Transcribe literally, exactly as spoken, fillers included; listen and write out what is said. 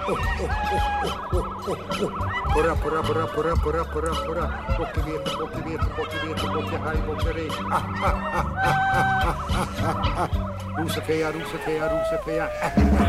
Pora, pora, pora, pora, pora, pora, pora. Bokje weer, bokje weer, bokje weer, bokje haai, bokje ree. Roesefea, roesefea, roesefea.